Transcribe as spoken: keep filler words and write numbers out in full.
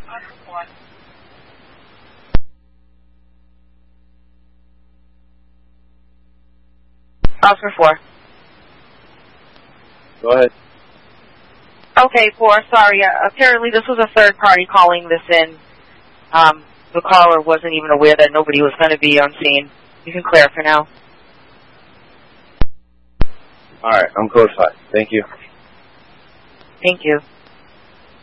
Officer four. Go ahead. Okay, four, sorry. Uh, apparently this was a third party calling this in. Um, the caller wasn't even aware that nobody was going to be on scene. You can clear for now. All right, I'm code five. Thank you. Thank you.